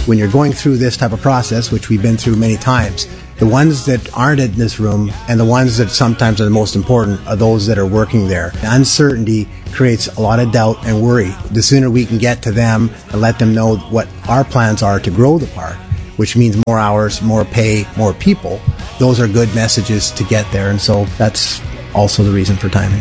when you're going through this type of process, which we've been through many times, the ones that aren't in this room and the ones that sometimes are the most important are those that are working there. Uncertainty creates a lot of doubt and worry. The sooner we can get to them and let them know what our plans are to grow the park, which means more hours, more pay, more people, those are good messages to get there. And so that's also the reason for timing.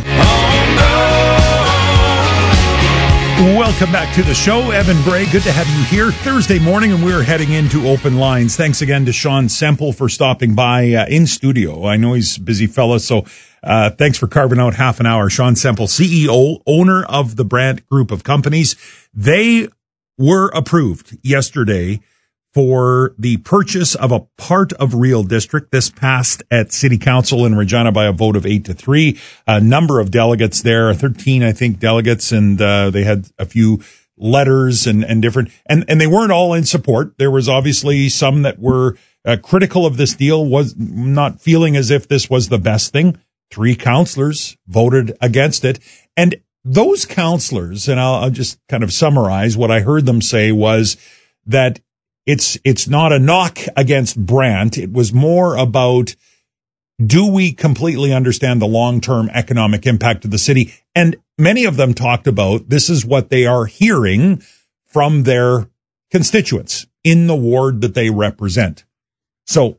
Welcome back to the show. Evan Bray, good to have you here Thursday morning, and we're heading into open lines. Thanks again to Sean Semple for stopping by in studio. I know he's a busy fella, so thanks for carving out half an hour. Sean Semple, CEO, owner of the Brandt Group of Companies. They were approved yesterday for the purchase of a part of Real District. This passed at City Council in Regina by a vote of 8-3. A number of delegates there, 13, I think, delegates, and they had a few letters and different, and they weren't all in support. There was obviously some that were critical of this deal, was not feeling as if this was the best thing. 3 councillors voted against it. And those councillors, and I'll just kind of summarize what I heard them say, was that it's not a knock against Brandt. It was more about, do we completely understand the long-term economic impact of the city? And many of them talked about this is what they are hearing from their constituents in the ward that they represent. So,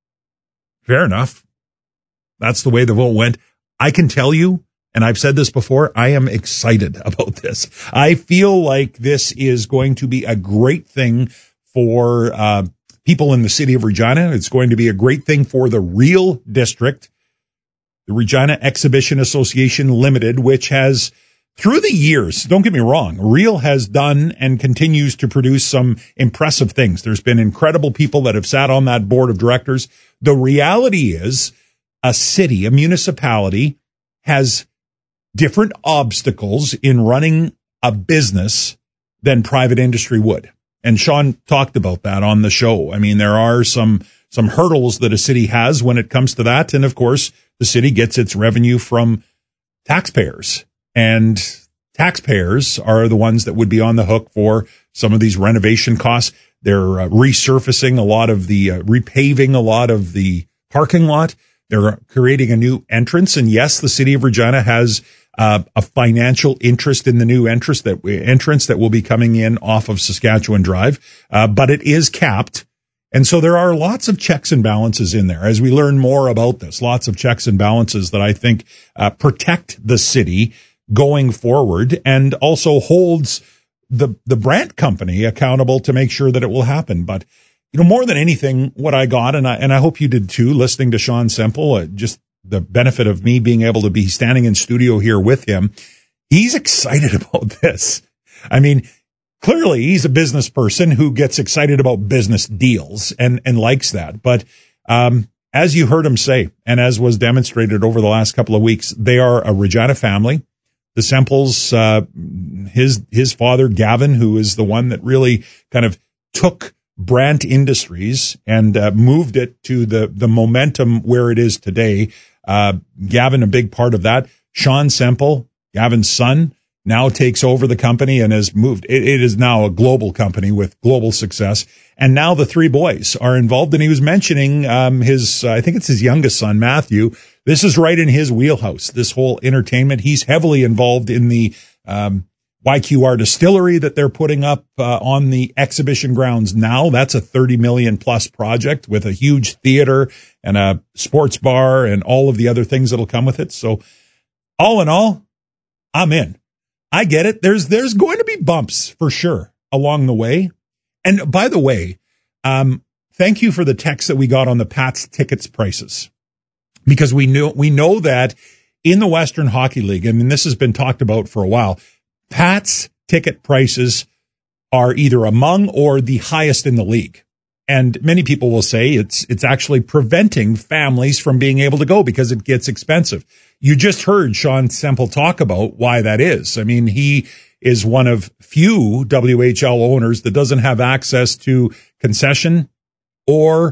fair enough. That's the way the vote went. I can tell you, and I've said this before, I am excited about this. I feel like this is going to be a great thing for people in the city of Regina. It's going to be a great thing for the Real District, the Regina Exhibition Association Limited, which has, through the years, don't get me wrong, Real has done and continues to produce some impressive things. There's been incredible people that have sat on that board of directors. The reality is a city, a municipality, has different obstacles in running a business than private industry would. And Sean talked about that on the show. I mean, there are some hurdles that a city has when it comes to that. And of course, the city gets its revenue from taxpayers, and taxpayers are the ones that would be on the hook for some of these renovation costs. They're resurfacing a lot of the, repaving a lot of the parking lot. They're creating a new entrance. And yes, the city of Regina has a financial interest in the new entrance that will be coming in off of Saskatchewan Drive, but it is capped. And so there are lots of checks and balances in there. As we learn more about this, lots of checks and balances that I think protect the city going forward, and also holds the Brandt company accountable to make sure that it will happen. But you know, more than anything, what I got, and I hope you did too, listening to Sean Semple, just the benefit of me being able to be standing in studio here with him, he's excited about this. I mean, clearly he's a business person who gets excited about business deals and likes that. But as you heard him say, and as was demonstrated over the last couple of weeks, they are a Regina family. The Semples, his father, Gavin, who is the one that really kind of took Brandt Industries and moved it to the momentum where it is today. Gavin, a big part of that. Sean Semple, Gavin's son, now takes over the company and has moved. It is now a global company with global success. And now the 3 boys are involved. And he was mentioning I think it's his youngest son, Matthew. This is right in his wheelhouse, this whole entertainment. He's heavily involved in the YQR distillery that they're putting up on the exhibition grounds now. That's a 30 million plus project with a huge theater and a sports bar and all of the other things that'll come with it. So all in all, I'm in. I get it. There's going to be bumps for sure along the way. And by the way, thank you for the text that we got on the Pats tickets prices, because we know that in the Western Hockey League, I mean, this has been talked about for a while, Pats ticket prices are either among or the highest in the league. And many people will say it's actually preventing families from being able to go because it gets expensive. You just heard Sean Semple talk about why that is. I mean, he is one of few WHL owners that doesn't have access to concessions or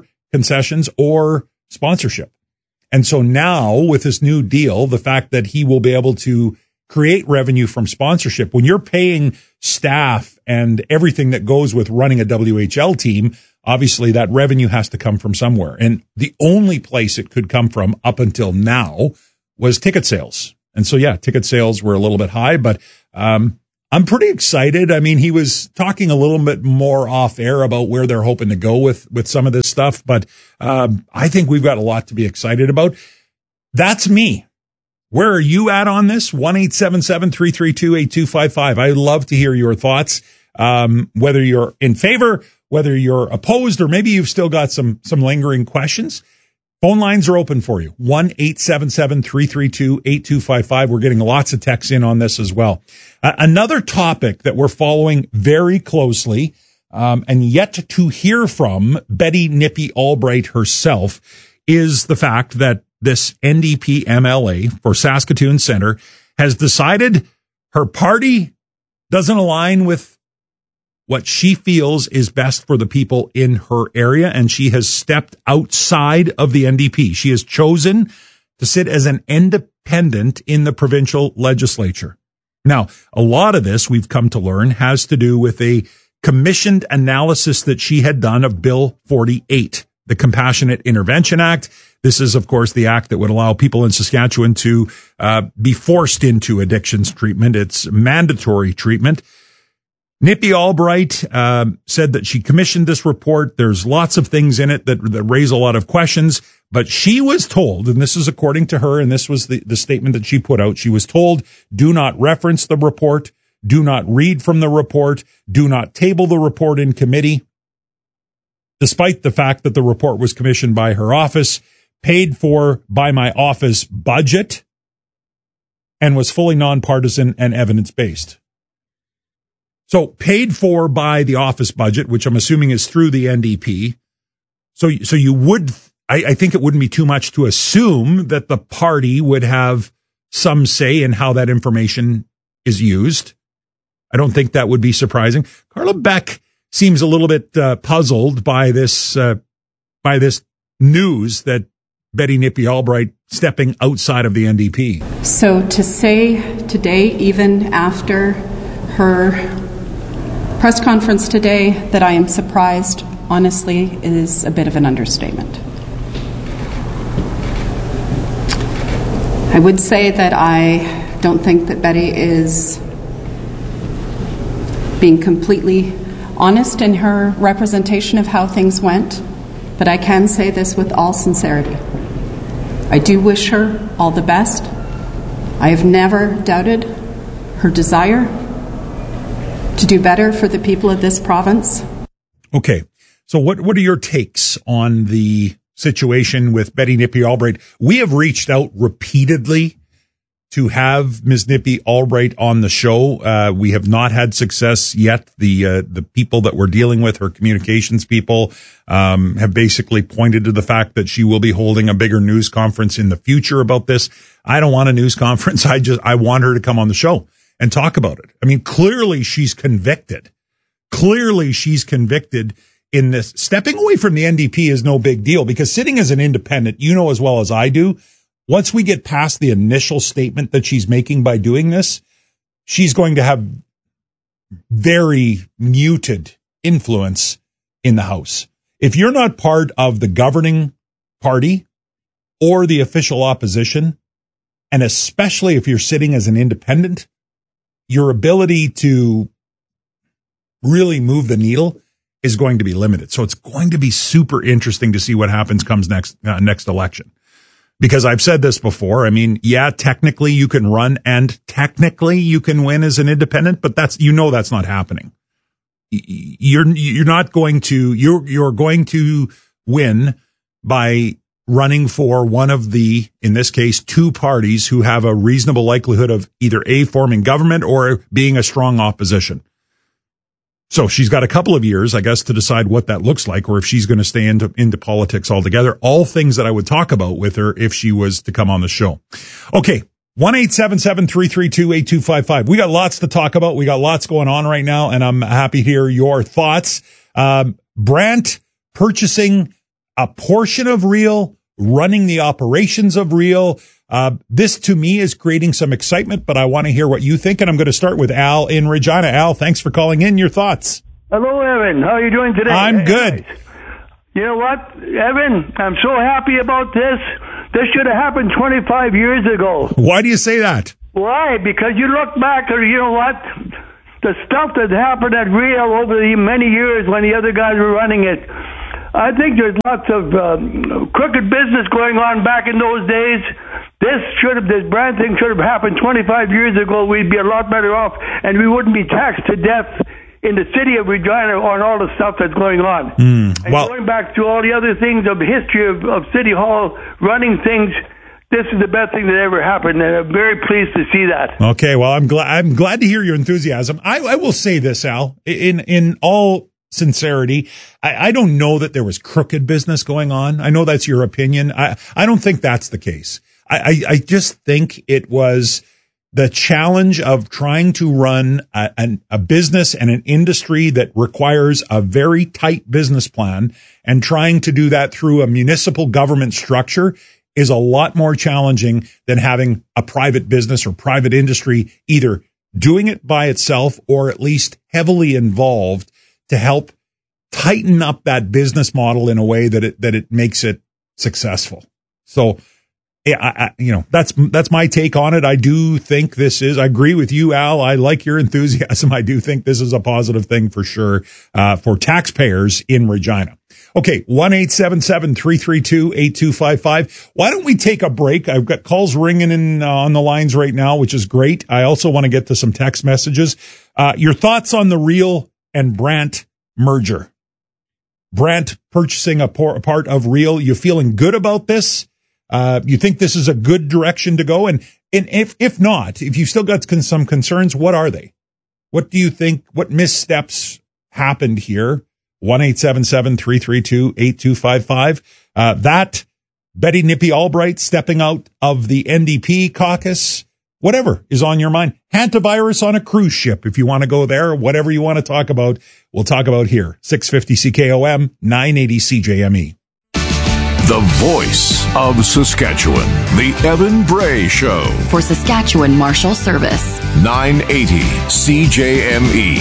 sponsorship. And so now with this new deal, the fact that he will be able to create revenue from sponsorship. When you're paying staff and everything that goes with running a WHL team, obviously that revenue has to come from somewhere. And the only place it could come from up until now was ticket sales. And so, yeah, ticket sales were a little bit high, but I'm pretty excited. I mean, he was talking a little bit more off air about where they're hoping to go with some of this stuff, but I think we've got a lot to be excited about. That's me. Where are you at on this? 1-877-332-8255. I'd love to hear your thoughts, whether you're in favor, whether you're opposed, or maybe you've still got some lingering questions. Phone lines are open for you. 1-877-332-8255. We're getting lots of texts in on this as well. Another topic that we're following very closely, and yet to hear from Betty Nippy Albright herself, is the fact that this NDP MLA for Saskatoon Centre has decided her party doesn't align with what she feels is best for the people in her area, and she has stepped outside of the NDP. She has chosen to sit as an independent in the provincial legislature. Now, a lot of this, we've come to learn, has to do with a commissioned analysis that she had done of Bill 48, the Compassionate Intervention Act. This is, of course, the act that would allow people in Saskatchewan to be forced into addictions treatment. It's mandatory treatment. Nippy Albright said that she commissioned this report. There's lots of things in it that raise a lot of questions, but she was told, and this is according to her, and this was the statement that she put out, she was told, do not reference the report, do not read from the report, do not table the report in committee, despite the fact that the report was commissioned by her office, paid for by my office budget, and was fully nonpartisan and evidence-based. So paid for by the office budget, which I'm assuming is through the NDP. So you would, I think it wouldn't be too much to assume that the party would have some say in how that information is used. I don't think that would be surprising. Carla Beck seems a little bit puzzled by this news that Betty Nippy Albright stepping outside of the NDP. So to say today, even after her press conference today, that I am surprised, honestly, is a bit of an understatement. I would say that I don't think that Betty is being completely honest in her representation of how things went, but I can say this with all sincerity. I do wish her all the best. I have never doubted her desire to do better for the people of this province. Okay, so what are your takes on the situation with Betty Nippy Albright? We have reached out repeatedly to have Ms. Nippy Albright on the show. We have not had success yet. The people that we're dealing with, her communications people, have basically pointed to the fact that she will be holding a bigger news conference in the future about this. I don't want a news conference. I want her to come on the show and talk about it. I mean, clearly she's convicted. Clearly she's convicted in this. Stepping away from the NDP is no big deal, because sitting as an independent, you know as well as I do, once we get past the initial statement that she's making by doing this, she's going to have very muted influence in the House. If you're not part of the governing party or the official opposition, and especially if you're sitting as an independent, your ability to really move the needle is going to be limited. So it's going to be super interesting to see what happens comes next election. Because I've said this before. I mean, yeah, technically you can run and technically you can win as an independent, but that's not happening. You're going to win by running for one of the, in this case, two parties who have a reasonable likelihood of either A, forming government, or being a strong opposition. So she's got a couple of years, I guess, to decide what that looks like, or if she's going to stay into politics altogether. All things that I would talk about with her if she was to come on the show. Okay. 1-877-332-8255. We got lots to talk about. We got lots going on right now, and I'm happy to hear your thoughts. Brandt purchasing a portion of Real, running the operations of Real. This to me is creating some excitement, but I want to hear what you think. And I'm going to start with Al in Regina. Al, thanks for calling in. Your thoughts? Hello, Evan. How are you doing today? I'm good. You know what, Evan? I'm so happy about this. This should have happened 25 years ago. Why do you say that? Why? Because you look back, or you know what? The stuff that happened at Rio over the many years when the other guys were running it. I think there's lots of crooked business going on back in those days. This brand thing should have happened 25 years ago. We'd be a lot better off, and we wouldn't be taxed to death in the city of Regina on all the stuff that's going on. And going back to all the other things of history of City Hall running things, this is the best thing that ever happened, and I'm very pleased to see that. Okay, well, I'm glad to hear your enthusiasm. I will say this, Al, in all sincerity, I don't know that there was crooked business going on. I know that's your opinion. I don't think that's the case. I just think it was the challenge of trying to run a business and an industry that requires a very tight business plan, and trying to do that through a municipal government structure is a lot more challenging than having a private business or private industry either doing it by itself or at least heavily involved to help tighten up that business model in a way that it makes it successful. So, yeah, that's my take on it. I do think I agree with you, Al. I like your enthusiasm. I do think this is a positive thing for sure, for taxpayers in Regina. Okay, 1-877-332-8255. Why don't we take a break? I've got calls ringing in on the lines right now, which is great. I also want to get to some text messages. Your thoughts on the Real and Brandt merger. Brandt purchasing a part of Real. You feeling good about this? You think this is a good direction to go? And if not, if you've still got some concerns, what are they? What do you think? What missteps happened here? 1-877-332-8255. That Betty Nippy Albright stepping out of the NDP caucus, whatever is on your mind. Hantavirus on a cruise ship, if you want to go there, whatever you want to talk about, we'll talk about here. 650 CKOM, 980 CJME. The voice of Saskatchewan, the Evan Bray Show. For Saskatchewan Marshal Service, 980 CJME.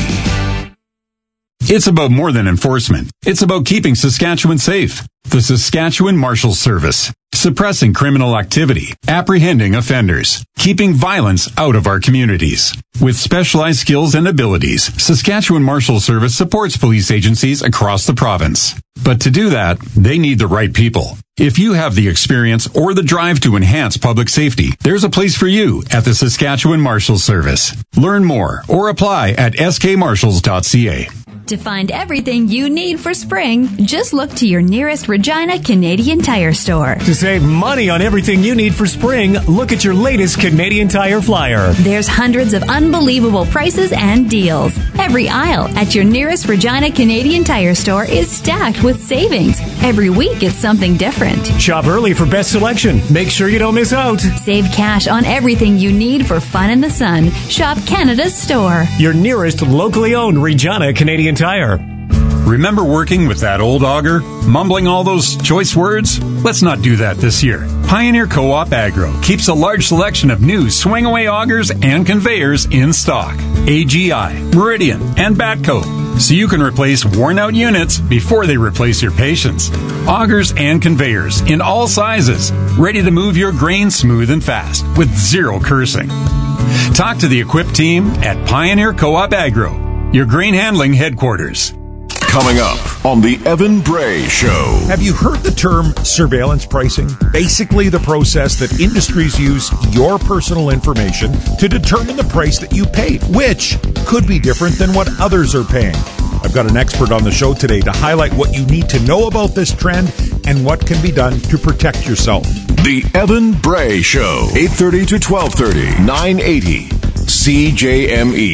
It's about more than enforcement. It's about keeping Saskatchewan safe. The Saskatchewan Marshal Service. Suppressing criminal activity, apprehending offenders, keeping violence out of our communities. With specialized skills and abilities, Saskatchewan Marshal Service supports police agencies across the province. But to do that, they need the right people. If you have the experience or the drive to enhance public safety, there's a place for you at the Saskatchewan Marshal Service. Learn more or apply at skmarshals.ca. To find everything you need for spring, just look to your nearest Regina Canadian Tire store. To save money on everything you need for spring, look at your latest Canadian Tire flyer. There's hundreds of unbelievable prices and deals. Every aisle at your nearest Regina Canadian Tire store is stacked with savings. Every week it's something different. Shop early for best selection. Make sure you don't miss out. Save cash on everything you need for fun in the sun. Shop Canada's store. Your nearest locally owned Regina Canadian Tire. Remember working with that old auger? Mumbling all those choice words? Let's not do that this year. Pioneer Co-op Agro keeps a large selection of new swing-away augers and conveyors in stock. AGI, Meridian, and Batco. So you can replace worn-out units before they replace your patience. Augers and conveyors in all sizes, ready to move your grain smooth and fast with zero cursing. Talk to the equipped team at Pioneer Co-op Agro, your grain handling headquarters. Coming up on the Evan Bray Show. Have you heard the term surveillance pricing? Basically the process that industries use your personal information to determine the price that you pay, which could be different than what others are paying. I've got an expert on the show today to highlight what you need to know about this trend and what can be done to protect yourself. The Evan Bray Show, 8:30 to 12:30, 980 CJME.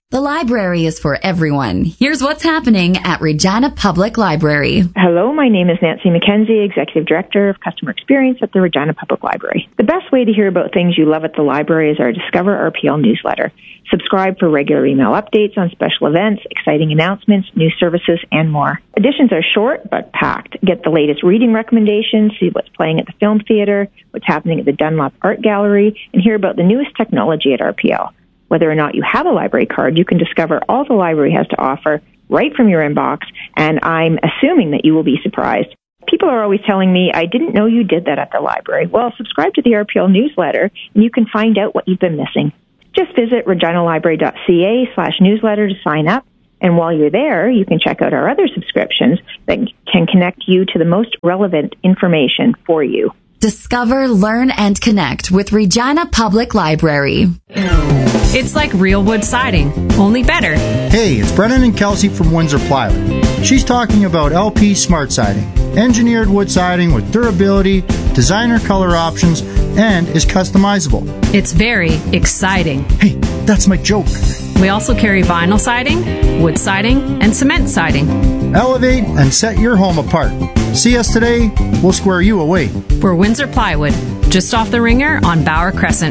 The library is for everyone. Here's what's happening at Regina Public Library. Hello, my name is Nancy McKenzie, Executive Director of Customer Experience at the Regina Public Library. The best way to hear about things you love at the library is our Discover RPL newsletter. Subscribe for regular email updates on special events, exciting announcements, new services, and more. Editions are short but packed. Get the latest reading recommendations, see what's playing at the film theater, what's happening at the Dunlop Art Gallery, and hear about the newest technology at RPL. Whether or not you have a library card, you can discover all the library has to offer right from your inbox, and I'm assuming that you will be surprised. People are always telling me, I didn't know you did that at the library. Well, subscribe to the RPL newsletter, and you can find out what you've been missing. Just visit reginalibrary.ca/newsletter to sign up, and while you're there, you can check out our other subscriptions that can connect you to the most relevant information for you. Discover, learn, and connect with Regina Public Library. It's like real wood siding, only better. Hey, it's Brennan and Kelsey from Windsor Plywood. She's talking about LP Smart Siding, engineered wood siding with durability, designer color options, and is customizable. It's very exciting. Hey, that's my joke. We also carry vinyl siding, wood siding, and cement siding. Elevate and set your home apart. See us today, we'll square you away. We're Windsor Plywood, just off the Ringer on Bauer Crescent.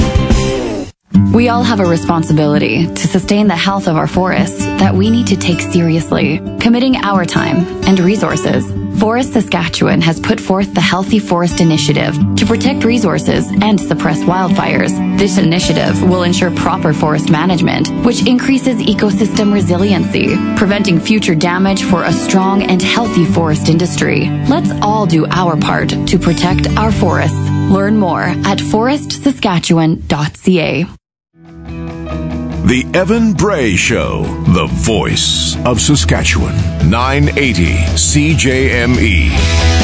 We all have a responsibility to sustain the health of our forests that we need to take seriously, committing our time and resources. Forest Saskatchewan has put forth the Healthy Forest Initiative to protect resources and suppress wildfires. This initiative will ensure proper forest management, which increases ecosystem resiliency, preventing future damage for a strong and healthy forest industry. Let's all do our part to protect our forests. Learn more at forestsaskatchewan.ca. The Evan Bray Show, the voice of Saskatchewan, 980 CJME.